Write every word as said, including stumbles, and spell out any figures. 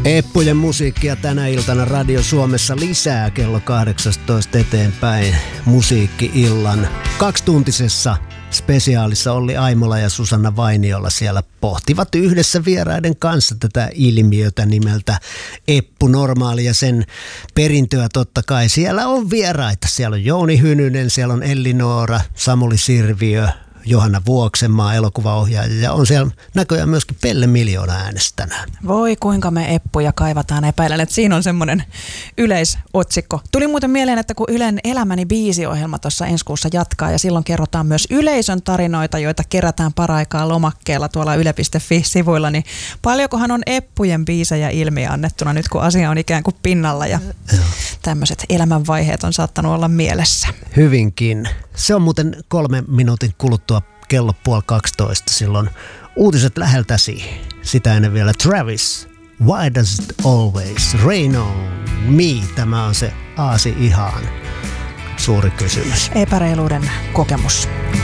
Eppujen musiikkia tänä iltana Radio Suomessa lisää kello kahdeksantoista eteenpäin musiikki-illan kaksituntisessa spesiaalissa. Olli Aimola ja Susanna Vainiola siellä pohtivat yhdessä vieraiden kanssa tätä ilmiötä nimeltä Eppu Normaali ja sen perintöä totta kai. Siellä on vieraita. Siellä on Jouni Hynynen, siellä on Elli-Noora, Samuli Sirviö, Johanna Vuoksenmaa, elokuvaohjaaja, ja on siellä näköjään myöskin Pelle Miljoona äänestänään. Voi kuinka me eppuja kaivataan, epäilen, että siinä on semmoinen yleisotsikko. Tuli muuten mieleen, että kun Ylen Elämäni biisiohjelma tuossa ensi kuussa jatkaa, ja silloin kerrotaan myös yleisön tarinoita, joita kerätään paraikaa lomakkeella tuolla yle piste fi-sivuilla, niin paljonkohan on eppujen biisejä ilmi annettuna nyt, kun asia on ikään kuin pinnalla, ja tämmöiset elämänvaiheet on saattanut olla mielessä. Hyvinkin. Se on muuten kolme minuutin kuluttua kello puoli kaksitoista. Silloin uutiset läheltäsi. Sitä ennen vielä Travis. Why does it always rain on me? Tämä on se aasi ihan suuri kysymys. Epäreiluuden kokemus.